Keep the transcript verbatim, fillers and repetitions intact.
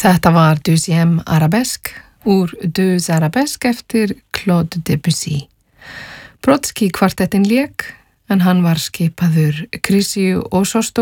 Þetta var Deuxième Arabesque úr Deux Arabesques eftir Claude Debussy. Brodsky kvartettin lék en hann var skipaður Krisiu Osostov